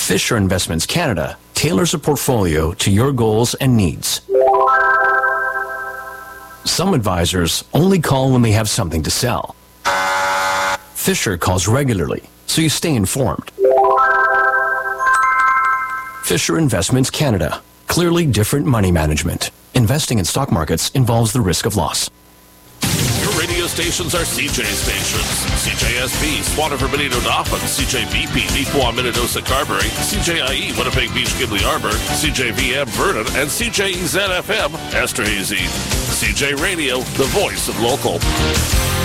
Fisher Investments Canada tailors a portfolio to your goals and needs. Some advisors only call when they have something to sell. Fisher calls regularly, so you stay informed. Fisher Investments Canada. Clearly different money management. Investing in stock markets involves the risk of loss. Your radio stations are CJ stations. CJSB, Swanner, Benito, Dauphin, CJBP, Neepawa, Minnedosa, Carberry, CJIE, Winnipeg Beach, Ghibli Arbor, CJVM, Vernon, and CJEZ-FM, Esterhazy. CJ Radio, the voice of local.